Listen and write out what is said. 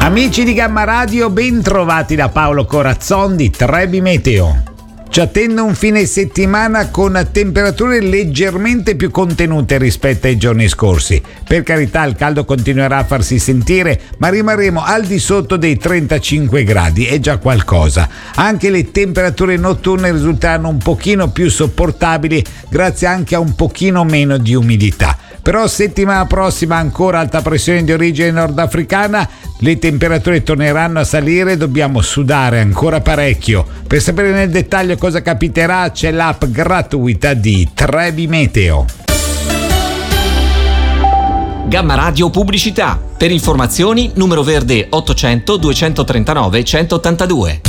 Amici di Gamma Radio, ben trovati da Paolo Corazzon di Trebi Meteo. Ci attende un fine settimana con temperature leggermente più contenute rispetto ai giorni scorsi. Per carità, il caldo continuerà a farsi sentire, ma rimarremo al di sotto dei 35 gradi, è già qualcosa. Anche le temperature notturne risulteranno un pochino più sopportabili, grazie anche a un pochino meno di umidità. Però settimana prossima ancora alta pressione di origine nordafricana, le temperature torneranno a salire e dobbiamo sudare ancora parecchio. Per sapere nel dettaglio cosa capiterà c'è l'app gratuita di Trebi Meteo. Gamma Radio Pubblicità. Per informazioni numero verde 800 239 182.